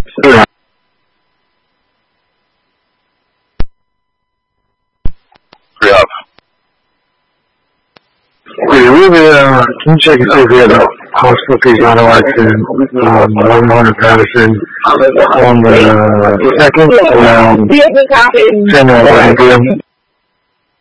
Yeah. Yeah. Yeah, can you check and see if we have a hospital fees on election, 100 Patterson on the 2nd around 10 or 11 p.m.?